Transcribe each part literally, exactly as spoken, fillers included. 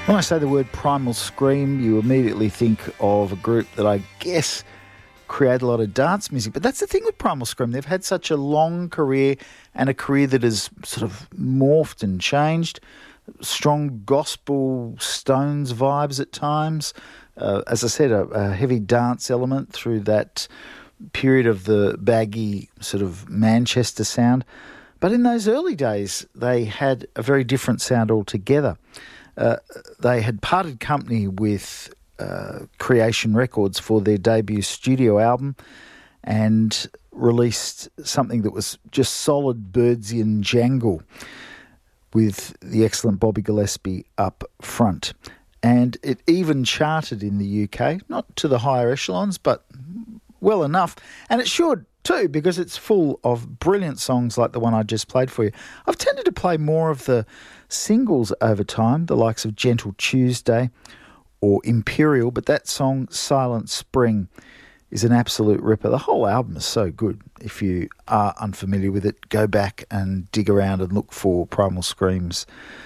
When I say the word Primal Scream, you immediately think of a group that I guess create a lot of dance music. But that's the thing with Primal Scream. They've had such a long career and a career that has sort of morphed and changed. Strong gospel Stones vibes at times. Uh, as I said, a, a heavy dance element through that period of the baggy sort of Manchester sound. But in those early days, they had a very different sound altogether. Uh, they had parted company with uh, Creation Records for their debut studio album and released something that was just solid Birdsian jangle with the excellent Bobby Gillespie up front. And it even charted in the U K, not to the higher echelons, but well enough. And it should too, because it's full of brilliant songs like the one I just played for you. I've tended to play more of the singles over time, the likes of Gentle Tuesday or Imperial, but that song, Silent Spring, is an absolute ripper. The whole album is so good. If you are unfamiliar with it, go back and dig around and look for Primal Scream's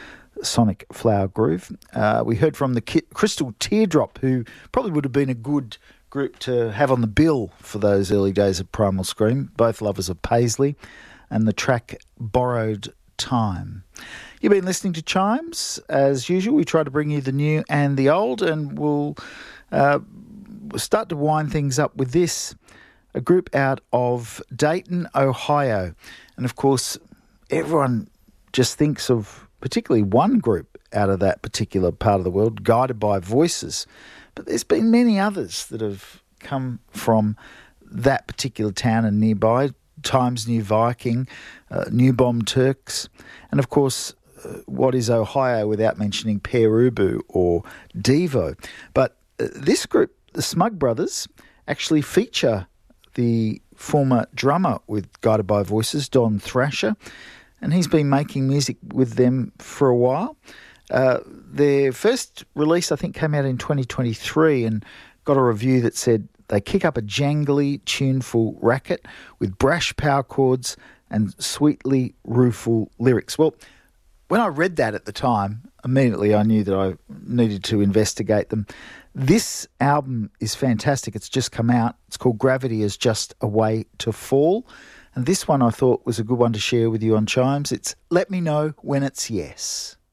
Sonic Flower Groove. Uh, we heard from the Ki- Crystal Teardrop, who probably would have been a good group to have on the bill for those early days of Primal Scream, both lovers of Paisley, and the track Borrowed Time. You've been listening to Chimes. As usual, we try to bring you the new and the old, and we'll uh, start to wind things up with this, a group out of Dayton, Ohio. And of course, everyone just thinks of particularly one group out of that particular part of the world, Guided by Voices. But there's been many others that have come from that particular town and nearby. Times New Viking, uh, New Bomb Turks, and of course, uh, what is Ohio without mentioning Pere Ubu or Devo. But uh, this group, the Smug Brothers, actually feature the former drummer with Guided by Voices, Don Thrasher, and he's been making music with them for a while. Uh, their first release, I think, came out in twenty twenty-three and got a review that said they kick up a jangly, tuneful racket with brash power chords and sweetly rueful lyrics. Well, when I read that at the time, immediately I knew that I needed to investigate them. This album is fantastic. It's just come out. It's called Gravity is Just a Way to Fall. And this one I thought was a good one to share with you on Chimes. It's Let Me Know When It's Yes.